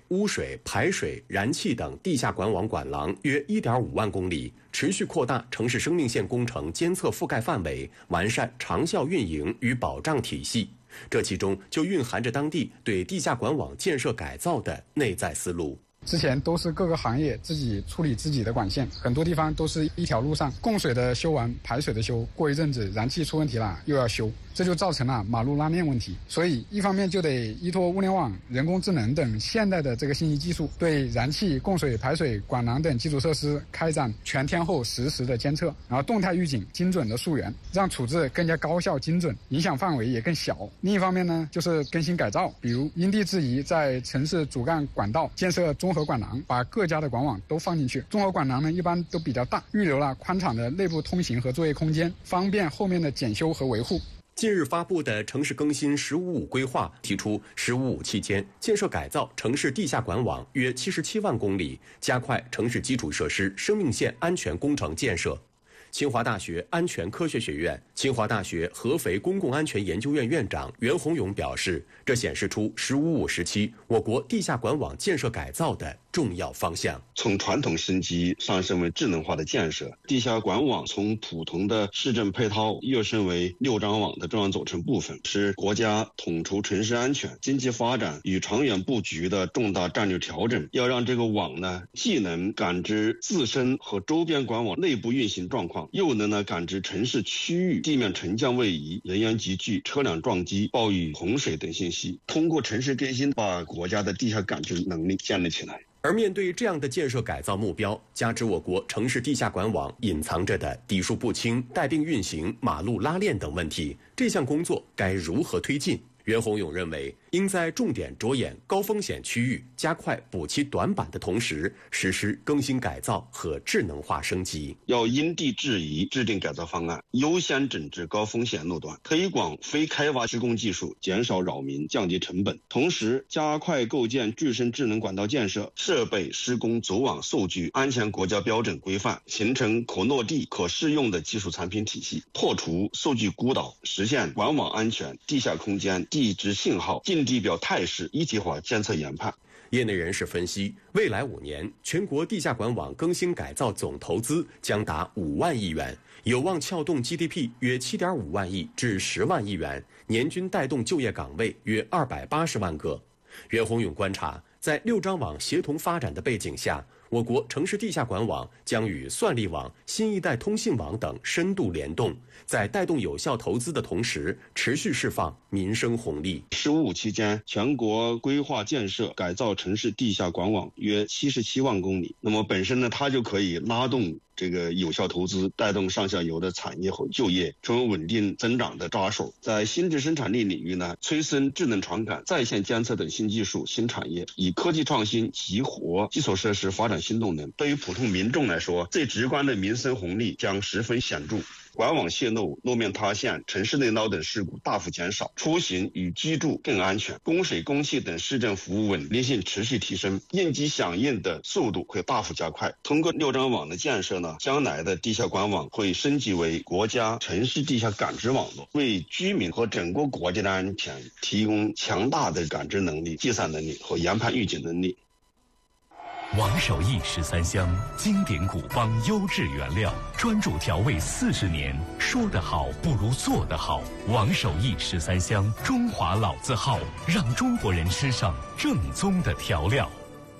污水、排水、燃气等地下管网管廊约1.5万公里，持续扩大城市生命线工程监测覆盖范围，完善长效运营与保障体系。这其中就蕴含着当地对地下管网建设改造的内在思路。 之前都是各个行业自己处理自己的管线，很多地方都是一条路上，供水的修完，排水的修，过一阵子燃气出问题了又要修，这就造成了马路拉面问题。所以一方面就得依托物联网、人工智能等现代的这个信息技术，对燃气、供水、排水、管廊等基础设施开展全天候实时的监测，然后动态预警、精准的溯源，让处置更加高效精准，影响范围也更小。另一方面呢，就是更新改造，比如因地制宜，在城市主干管道建设综合管廊，把各家的管网都放进去。综合管廊呢，一般都比较大，预留了宽敞的内部通行和作业空间，方便后面的检修和维护。 近日发布的城市更新“十五五”规划提出“十五五”期间建设改造城市地下管网约77万公里，加快城市基础设施生命线安全工程建设。清华大学安全科学学院、清华大学合肥公共安全研究院院长袁宏勇表示，这显示出“十五五”时期我国地下管网建设改造的重要方向。 从传统升级上升为智能化的建设，地下管网从普通的市政配套跃升为6张网的重要组成部分，是国家统筹城市安全、经济发展与长远布局的重大战略调整。要让这个网呢，既能感知自身和周边管网内部运行状况，又能感知城市区域地面沉降位移、人员集聚、车辆撞击、暴雨、洪水等信息，通过城市更新把国家的地下感知能力建立起来。 而面对这样的建设改造目标，加之我国城市地下管网隐藏着的底数不清、带病运行、马路拉链等问题，这项工作该如何推进？袁宏勇认为，应在重点着眼高风险区域，加快补齐短板的同时，实施更新改造和智能化升级。 要因地制宜制定改造方案，优先整治高风险路段，推广非开挖施工技术，减少扰民，降低成本。同时，加快构建具身智能管道建设，设备、施工、组网、数据安全国家标准规范，形成可落地、可适用的技术产品体系，破除数据孤岛，实现管网安全、地下空间、地质信号、近地表态势一体化监测研判。 业内人士分析，未来5年，全国地下管网更新改造总投资将达5万亿元，有望撬动 GDP 约7.5万亿至10万亿元，年均带动就业岗位约280万个。袁宏勇观察，在6张网协同发展的背景下，我国城市地下管网将与算力网、新一代通信网等深度联动，在带动有效投资的同时，持续释放民生红利。 15期间，全国规划建设改造城市地下管网约77万公里。那么本身呢，它就可以拉动这个有效投资，带动上下游的产业和就业，成为稳定增长的抓手。在新质生产力领域呢，催生智能传感、在线监测等新技术、新产业，以科技创新激活基础设施发展新动能。对于普通民众来说，最直观的民生红利将十分显著。管网泄漏、路面塌陷、城市内涝等事故大幅减少，出行与居住更安全，供水、供气等市政服务稳定性持续提升，应急响应的速度会大幅加快。通过6张网的建设呢，将来的地下管网会升级为国家城市地下感知网络，为居民和整个国家的安全提供强大的感知能力、计算能力和研判预警能力。 王守义13香，经典古方优质原料，专注调味40年，说得好不如做得好。王守义13香，中华老字号，让中国人吃上正宗的调料。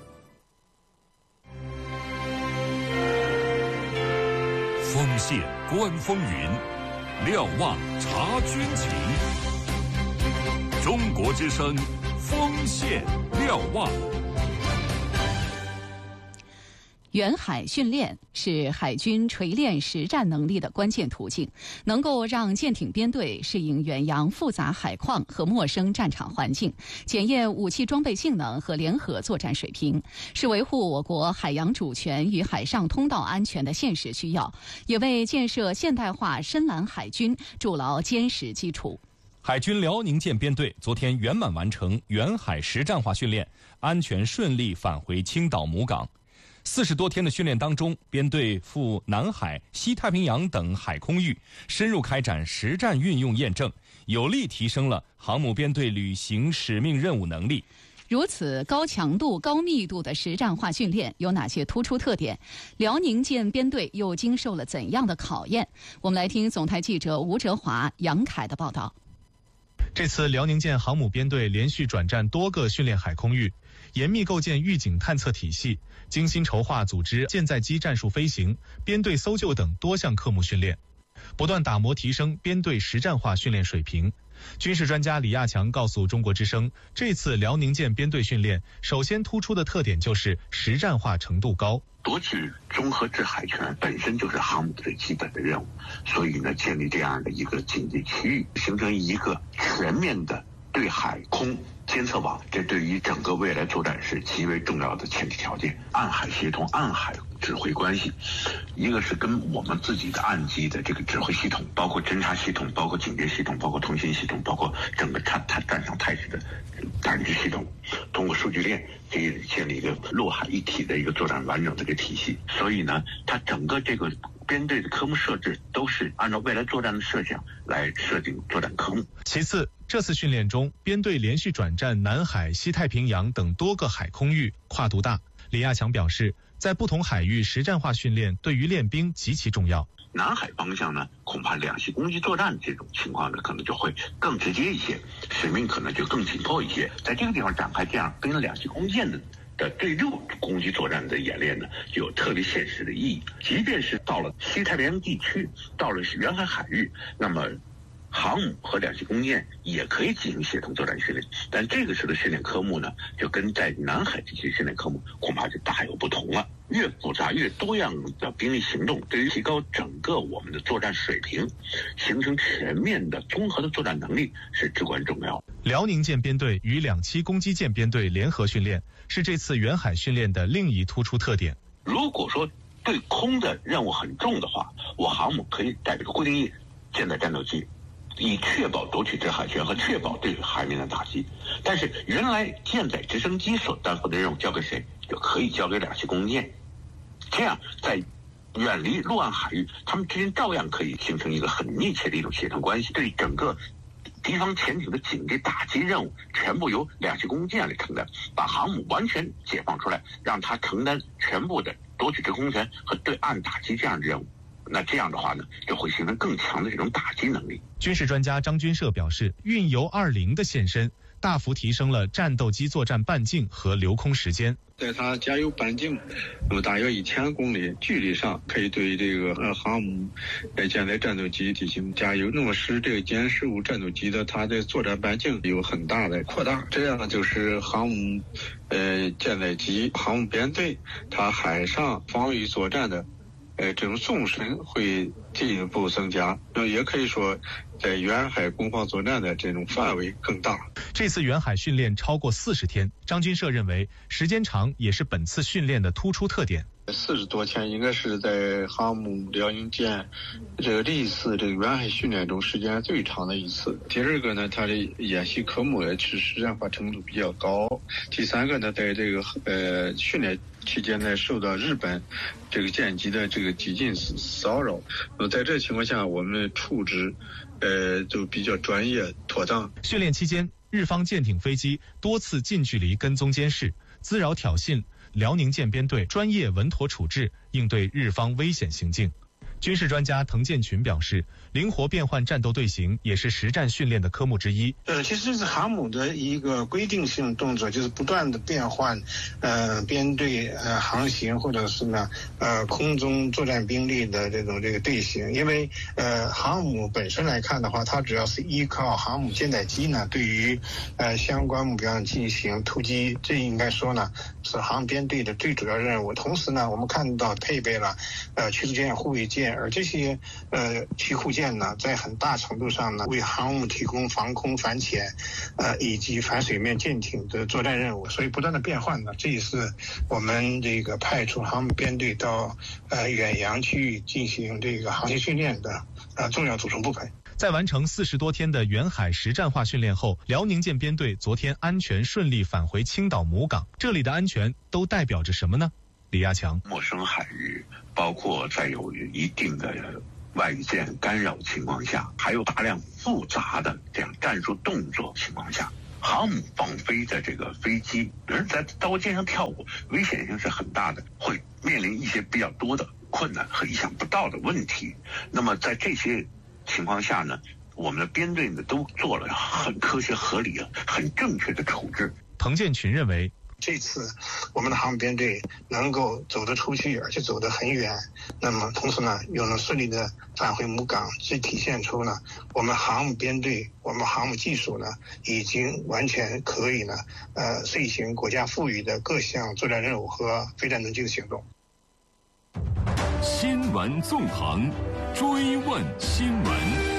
锋线观风云，瞭望察军情。中国之声，锋线瞭望。 远海训练是海军锤炼实战能力的关键途径，能够让舰艇编队适应远洋复杂海况和陌生战场环境，检验武器装备性能和联合作战水平，是维护我国海洋主权与海上通道安全的现实需要，也为建设现代化深蓝海军筑牢坚实基础。 海军辽宁舰编队昨天圆满完成远海实战化训练，安全顺利返回青岛母港。40多天的训练当中，编队赴南海、西太平洋等海空域，深入开展实战运用验证，有力提升了航母编队履行使命任务能力。 如此高强度、高密度的实战化训练有哪些突出特点？辽宁舰编队又经受了怎样的考验？我们来听总台记者吴哲华、杨凯的报道。 这次辽宁舰航母编队连续转战多个训练海空域，严密构建预警探测体系，精心筹划组织舰载机战术飞行、编队搜救等多项科目训练，不断打磨提升编队实战化训练水平。军事专家李亚强告诉中国之声，这次辽宁舰编队训练首先突出的特点就是实战化程度高。 夺取综合制海权本身就是航母最基本的任务，所以呢，建立这样的一个警戒区域，形成一个全面的对海空监测网，这对于整个未来作战是极为重要的前提条件。岸海协同、岸海指挥关系，一个是跟我们自己的岸基的这个指挥系统，包括侦察系统，包括警戒系统，包括通信系统，包括整个战场态势的感知系统，通过数据链建立一个陆海一体的一个作战完整的一个体系。所以呢，它整个这个编队的科目设置都是按照未来作战的设想来设定作战科目。 其次，这次训练中，编队连续转战南海、西太平洋等多个海空域，跨度大。李亚强表示，在不同海域实战化训练对于练兵极其重要。 南海方向呢，恐怕两栖攻击作战这种情况呢，可能就会更直接一些，使命可能就更紧迫一些。在这个地方展开这样跟两栖攻舰的对陆攻击作战的演练呢，就有特别现实的意义。即便是到了西太平洋地区，到了远海海域，那么航母和两栖攻舰也可以进行协同作战训练，但这个时候的训练科目呢，就跟在南海地区训练科目恐怕就大有不同了。越复杂越多样的兵力行动，对于提高整个我们的作战水平，形成全面的综合的作战能力是至关重要。 辽宁舰编队与两栖攻击舰编队联合训练，是这次远海训练的另一突出特点。 如果说对空的任务很重的话，我航母可以带这个固定翼舰载战斗机，以确保夺取制海权和确保对海面的打击。但是原来舰载直升机所担负的任务交给谁，就可以交给两栖攻舰。这样在远离陆岸海域，他们之间照样可以形成一个很密切的一种协同关系。对整个敌方潜艇的警戒打击任务，全部由两栖攻舰来承担，把航母完全解放出来，让它承担全部的夺取制空权和对岸打击这样的任务。那这样的话呢，就会形成更强的这种打击能力。 军事专家张军社表示，运油20的现身，大幅提升了战斗机作战半径和留空时间。 在它加油半径那么大约1000公里距离上，可以对这个航母舰载战斗机进行加油，那么使这个歼15战斗机的它的作战半径有很大的扩大，这样就是航母舰载机航母编队它海上防御作战的这种纵深会进一步增加，也可以说在远海攻防作战的这种范围更大。 这次远海训练超过40天，张军社认为时间长也是本次训练的突出特点。 40多天应该是在航母辽宁舰这一次这个远海训练中时间最长的一次。第二个呢，它的演习科目也是实战化程度比较高。第三个呢，在这个训练期间呢，受到日本这个舰机的这个激进骚扰。在这情况下，我们处置就比较专业妥当。 训练期间，日方舰艇飞机多次近距离跟踪监视、滋扰挑衅，辽宁舰编队专业稳妥处置，应对日方危险行径。军事专家滕建群表示，灵活变换战斗队形也是实战训练的科目之一。 其实是航母的一个规定性动作，就是不断的变换编队航行或者是呢空中作战兵力的这个队形。因为航母本身来看的话，它主要是依靠航母舰载机呢对于相关目标进行突击，这应该说呢是航母编队的最主要任务。同时呢，我们看到配备了驱逐舰、护卫舰，而这些驱护舰呢，在很大程度上呢，为航母提供防空、反潜以及反水面舰艇的作战任务，所以不断的变换呢，这也是我们这个派出航母编队到远洋区域进行这个航行训练的重要组成部分。 在完成40多天的远海实战化训练后，辽宁舰编队昨天安全顺利返回青岛母港。这里的安全都代表着什么呢？李亚强， 陌生海域，包括在有一定的外语舰干扰情况下，还有大量复杂的这样战术动作情况下， 航母放飞的这个飞机，人在刀尖上跳舞，危险性是很大的，会面临一些比较多的困难和意想不到的问题。那么在这些情况下呢，我们的编队呢都做了很科学合理、很正确的处置。 滕建群认为， 这次我们的航母编队能够走得出去，而且走得很远，那么同时呢又能顺利的返回母港，这体现出呢我们航母编队、我们航母技术呢已经完全可以呢遂行国家赋予的各项作战任务和非战斗机的行动。 新闻纵横，追问新闻。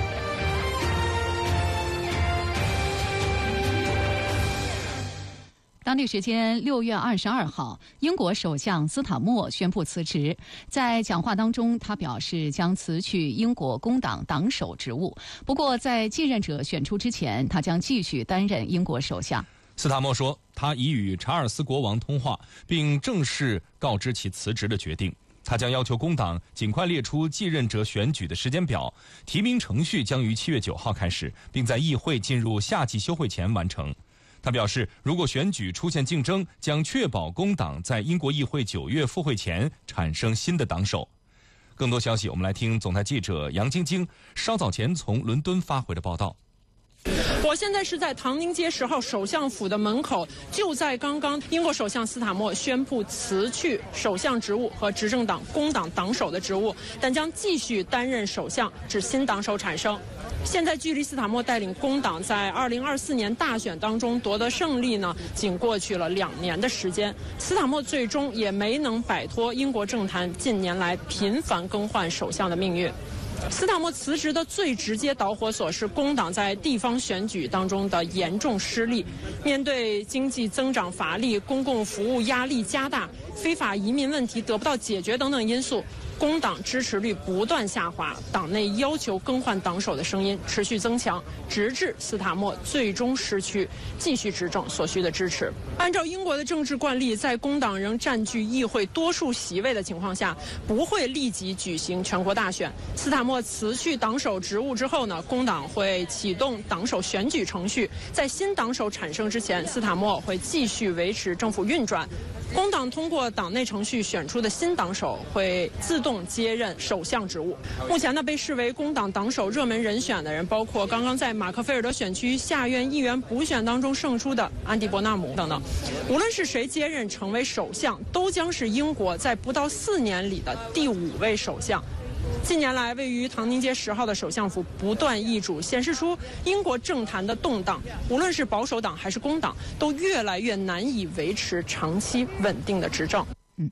当地时间6月22号，英国首相斯塔默宣布辞职。在讲话当中，他表示将辞去英国工党党首职务。不过，在继任者选出之前，他将继续担任英国首相。 斯塔默说，他已与查尔斯国王通话，并正式告知其辞职的决定。他将要求工党尽快列出继任者选举的时间表，提名程序将于7月9号开始，并在议会进入夏季休会前完成。他表示，如果选举出现竞争，将确保工党在英国议会9月复会前产生新的党首。更多消息，我们来听总台记者杨晶晶稍早前从伦敦发回的报道。 我现在是在唐宁街10号首相府的门口，就在刚刚，英国首相斯塔默宣布辞去首相职务和执政党工党党首的职务，但将继续担任首相，至新党首产生。现在距离斯塔默带领工党在2024年大选当中夺得胜利呢，仅过去了2年的时间。斯塔默最终也没能摆脱英国政坛近年来频繁更换首相的命运。斯塔默辞职的最直接导火索是工党在地方选举当中的严重失利。面对经济增长乏力、公共服务压力加大、非法移民问题得不到解决等等因素，工党支持率不断下滑，党内要求更换党首的声音持续增强，直至斯塔默最终失去继续执政所需的支持。按照英国的政治惯例，在工党仍占据议会多数席位的情况下，不会立即举行全国大选。斯塔默辞去党首职务之后呢，工党会启动党首选举程序，在新党首产生之前，斯塔默会继续维持政府运转。工党通过党内程序选出的新党首会自动接任首相职务。目前呢，被视为工党党首热门人选的人，包括刚刚在马克菲尔德选区下院议员补选当中胜出的安迪·伯纳姆等等。无论是谁接任成为首相，都将是英国在不到4年里的第5位首相。近年来，位于唐宁街10号的首相府不断易主，显示出英国政坛的动荡。无论是保守党还是工党，都越来越难以维持长期稳定的执政。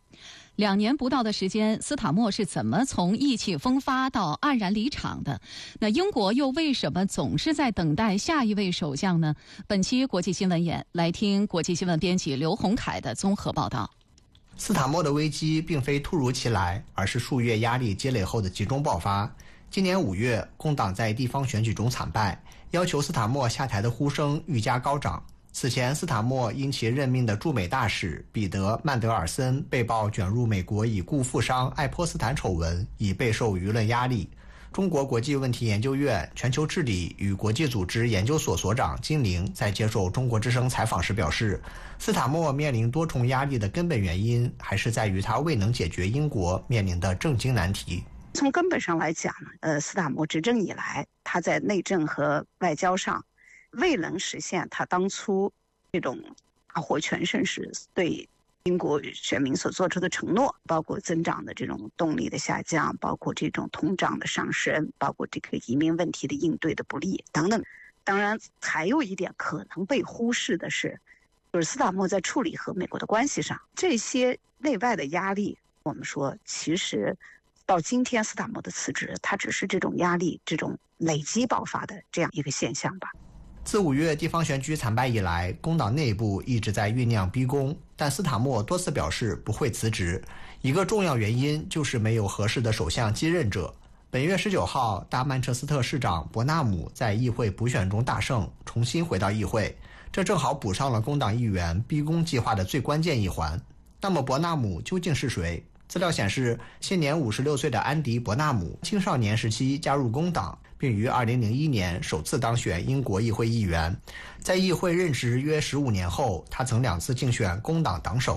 2年不到的时间，斯塔默是怎么从意气风发到黯然离场的？那英国又为什么总是在等待下一位首相呢？本期国际新闻眼，来听国际新闻编辑刘洪凯的综合报道。 斯塔默的危机并非突如其来，而是数月压力积累后的集中爆发。今年5月，工党在地方选举中惨败，要求斯塔默下台的呼声愈加高涨。此前，斯塔默因其任命的驻美大使彼得·曼德尔森被曝卷入美国已故富商爱泼斯坦丑闻，已备受舆论压力。中国国际问题研究院全球治理与国际组织研究所所长金玲在接受中国之声采访时表示，斯塔默面临多重压力的根本原因还是在于他未能解决英国面临的政经难题。 从根本上来讲呢，斯塔默执政以来，他在内政和外交上未能实现他当初这种大获全胜时对英国选民所做出的承诺，包括增长的这种动力的下降，包括这种通胀的上升，包括这个移民问题的应对的不利等等。当然，还有一点可能被忽视的是，就是斯塔默在处理和美国的关系上，这些内外的压力，我们说其实到今天斯塔默的辞职，它只是这种压力这种累积爆发的这样一个现象吧。 自5月地方选举惨败以来，工党内部一直在酝酿逼宫，但斯塔默多次表示不会辞职。一个重要原因就是没有合适的首相继任者。本月19号，大曼彻斯特市长伯纳姆在议会补选中大胜，重新回到议会，这正好补上了工党议员逼宫计划的最关键一环。那么伯纳姆究竟是谁？资料显示，现年56岁的安迪·伯纳姆青少年时期加入工党， 并于2001年首次当选英国议会议员。在议会任职约15年后，他曾2次竞选工党党首。